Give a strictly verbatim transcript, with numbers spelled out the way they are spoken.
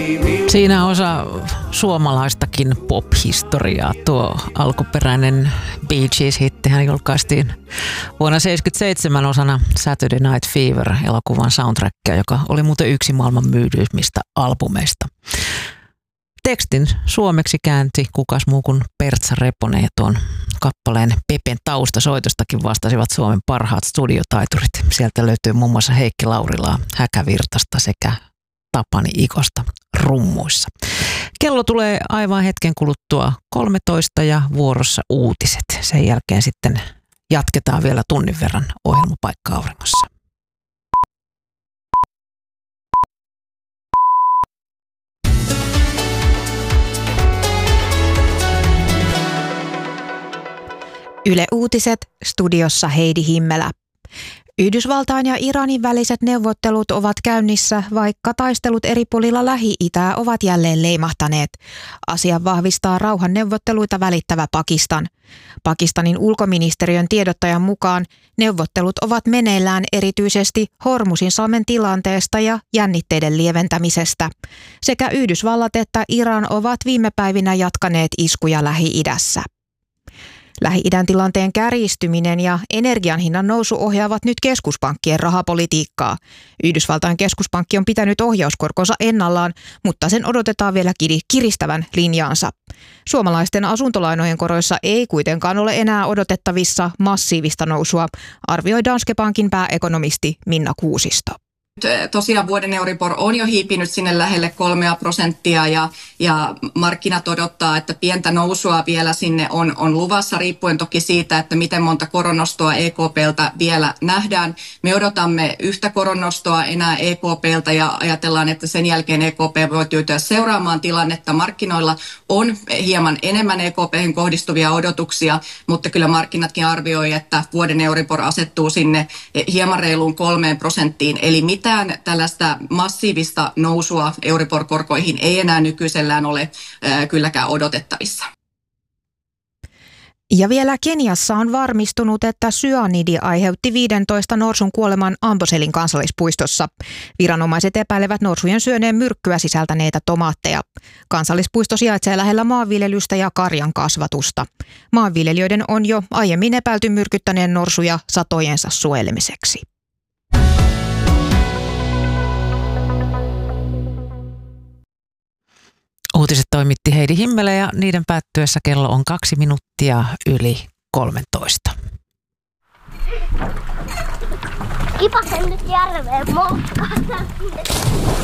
Siinä osa suomalaistakin pop-historiaa. Tuo alkuperäinen Bee Gees-hittihän julkaistiin vuonna seitsemänkymmentäseitsemän osana Saturday Night Fever-elokuvan soundtrackia, joka oli muuten yksi maailman myydyimmistä albumeista. Tekstin suomeksi käänti kukas muu kuin Pertsa Reponen, ja tuon kappaleen Pepen taustasoitostakin vastasivat Suomen parhaat studiotaiturit. Sieltä löytyy muun muassa Heikki Laurilaa Häkävirtasta sekä Tapani Ikosta rummuissa. Kello tulee aivan hetken kuluttua kolmetoista ja vuorossa uutiset. Sen jälkeen sitten jatketaan vielä tunnin verran ohjelmapaikka auringossa. Yle Uutiset, studiossa Heidi Himmelä. Yhdysvaltain ja Iranin väliset neuvottelut ovat käynnissä, vaikka taistelut eri puolilla Lähi-itää ovat jälleen leimahtaneet. Asia vahvistaa rauhanneuvotteluita välittävä Pakistan. Pakistanin ulkoministeriön tiedottajan mukaan neuvottelut ovat meneillään erityisesti Hormuzinsalmen tilanteesta ja jännitteiden lieventämisestä. Sekä Yhdysvallat että Iran ovat viime päivinä jatkaneet iskuja Lähi-idässä. Lähi-idän tilanteen kärjistyminen ja energian hinnan nousu ohjaavat nyt keskuspankkien rahapolitiikkaa. Yhdysvaltain keskuspankki on pitänyt ohjauskorkonsa ennallaan, mutta sen odotetaan vielä kiristävän linjaansa. Suomalaisten asuntolainojen koroissa ei kuitenkaan ole enää odotettavissa massiivista nousua, arvioi Danske Bankin pääekonomisti Minna Kuusisto. Tosiaan vuoden Euribor on jo hiipinyt sinne lähelle kolmea prosenttia ja, ja markkinat odottaa, että pientä nousua vielä sinne on, on luvassa, riippuen toki siitä, että miten monta koronnostoa E K P:ltä vielä nähdään. Me odotamme yhtä koronnostoa enää E K P:ltä ja ajatellaan, että sen jälkeen E K P voi tyytyä seuraamaan tilannetta. Markkinoilla on hieman enemmän E K P:hen kohdistuvia odotuksia, mutta kyllä markkinatkin arvioi, että vuoden Euribor asettuu sinne hieman reiluun kolmeen prosenttiin, eli mitään tällaista massiivista nousua Euribor-korkoihin ei enää nykyisellään ole äh, kylläkään odotettavissa. Ja vielä Keniassa on varmistunut, että syanidi aiheutti viidentoista norsun kuoleman Amboselin kansallispuistossa. Viranomaiset epäilevät norsujen syöneen myrkkyä sisältäneitä tomaatteja. Kansallispuisto sijaitsee lähellä maanviljelystä ja karjan kasvatusta. Maanviljelijöiden on jo aiemmin epäilty myrkyttäneen norsuja satojensa suojelemiseksi. Uutiset toimitti Heidi Himmelä ja niiden päättyessä kello on kaksi minuuttia yli kolmetoista. Kipasen nyt järveen moukkaan.